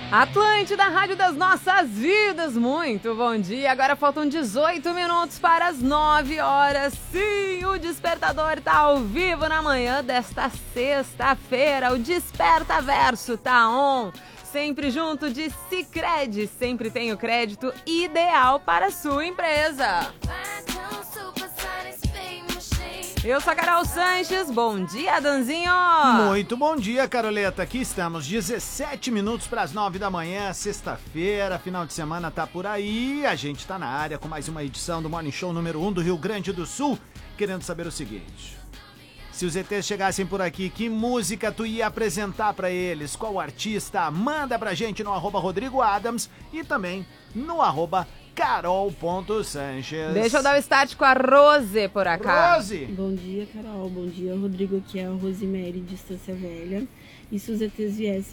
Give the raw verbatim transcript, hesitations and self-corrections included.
Atlântida, Rádio das Nossas Vidas, muito bom dia. Agora faltam dezoito minutos para as nove horas. Sim, o Despertador tá ao vivo na manhã desta sexta-feira. O Desperta Verso tá on. Sempre junto de Sicredi, sempre tem o crédito ideal para a sua empresa. Eu sou a Carol Sanches, bom dia, Danzinho! Muito bom dia, Caroleta, aqui estamos, dezessete minutos para as nove da manhã, sexta-feira, final de semana tá por aí, a gente tá na área com mais uma edição do Morning Show número um do Rio Grande do Sul, querendo saber o seguinte: se os E Tês chegassem por aqui, que música tu ia apresentar pra eles? Qual artista? Manda pra gente no arroba Rodrigo Adams e também no arroba carol.sanches. Deixa eu dar o start com a Rose por acá. Rose! Bom dia, Carol. Bom dia, Rodrigo. Aqui é a Rosemary de Estância Velha. E se os E Tês viessem